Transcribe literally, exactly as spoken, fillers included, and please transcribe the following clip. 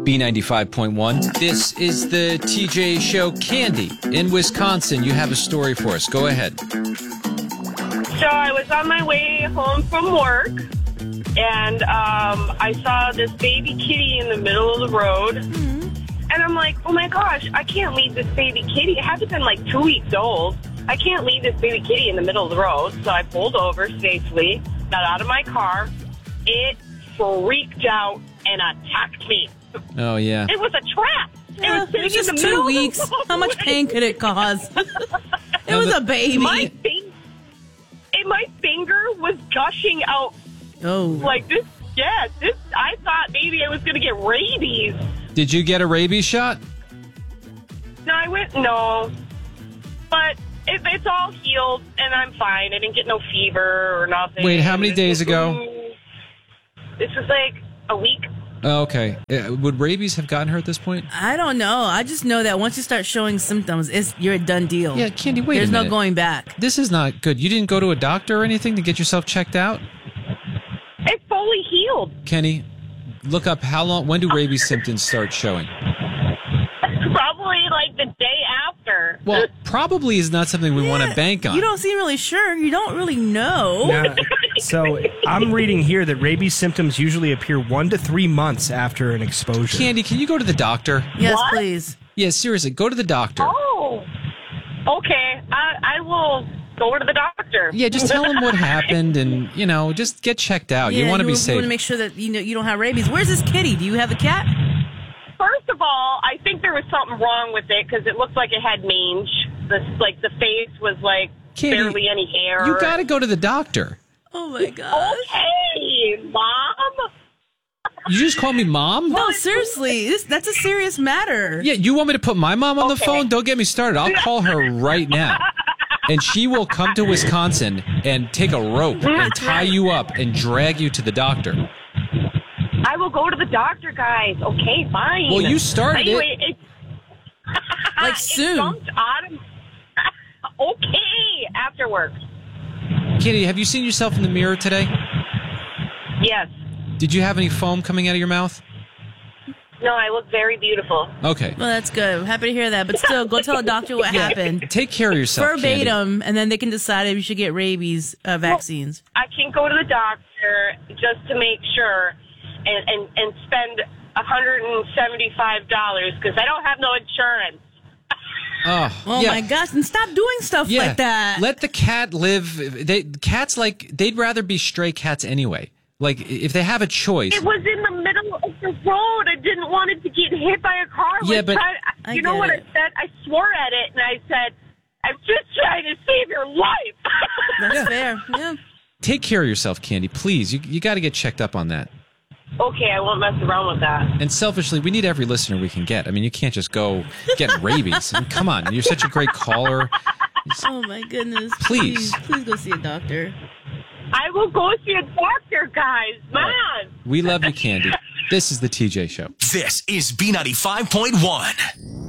B ninety-five point one. This is the T J Show. Candy, in Wisconsin, you have a story for us. Go ahead. So I was on my way home from work, and um, I saw this baby kitty in the middle of the road. Mm-hmm. And I'm like, oh, my gosh, I can't leave this baby kitty. It had to have been like two weeks old. I can't leave this baby kitty in the middle of the road. So I pulled over safely, got out of my car. It freaked out and attacked me. Oh, yeah. It was a trap. Yeah, it was, it was just in the two middle weeks. Of the How much pain could it cause? It was a baby. My, fing- and my finger was gushing out. Oh. Like this, yeah, this, I thought maybe I was going to get rabies. Did you get a rabies shot? No, I went, no. But it, it's all healed, and I'm fine. I didn't get no fever or nothing. Wait, how many This days was- ago? This was like a week. Oh, okay. Uh, Would rabies have gotten her at this point? I don't know. I just know that once you start showing symptoms, it's you're a done deal. Yeah, Candy, wait There's a minute. no going back. This is not good. You didn't go to a doctor or anything to get yourself checked out? It's fully healed. Kenny, look up how long, when do rabies symptoms start showing? Probably like the day after. Well, probably is not something we want to bank on. You don't seem really sure. You don't really know. Now, so I'm reading here that rabies symptoms usually appear one to three months after an exposure. Candy, can you go to the doctor? Yes, What? please. Yeah, seriously, go to the doctor. Oh, okay. I, I will go to the doctor. Yeah, just tell him what happened and, you know, just get checked out. Yeah, you want to be You safe. want to make sure that you know you don't have rabies. Where's this kitty? Do you have the cat? First of all, I think there was something wrong with it because it looked like it had mange. The, like the face was like Candy, barely any hair. You got to go to the doctor. Oh my god. Okay, Mom. You just call me mom? No, seriously, this, that's a serious matter. Yeah, you want me to put my mom on the Okay. phone? Don't get me started. I'll call her right now. And she will come to Wisconsin and take a rope and tie you up and drag you to the doctor. I will go to the doctor, guys. Okay, fine. Well, you started anyway, it. it. Like it soon. jumped out of- okay, after work. Kitty, have you seen yourself in the mirror today? Yes. Did you have any foam coming out of your mouth? No, I look very beautiful. Okay. Well, that's good. I'm happy to hear that. But still, go tell a doctor what happened. Take care of yourself, Candy. Verbatim, and then they can decide if you should get rabies uh, vaccines. I can go to the doctor just to make sure and, and, and spend one hundred seventy-five dollars because I don't have no insurance. Oh, Oh yeah. my gosh! And stop doing stuff Yeah. like that. Let the cat live. They cats like they'd rather be stray cats anyway. Like if they have a choice. It was in the middle of the road. I didn't want it to get hit by a car. Yeah, I but- tried- I you know get what it. I said? I swore at it and I said, I'm just trying to save your life. That's fair. Yeah. Take care of yourself, Candy. Please, you you got to get checked up on that. Okay, I won't mess around with that. And selfishly, we need every listener we can get. I mean, you can't just go get rabies. I mean, come on, you're such a great caller. Oh my goodness! Please. please, please go see a doctor. I will go see a doctor, guys. Man. We love you, Candy. This is the T J Show. This is B ninety-five point one.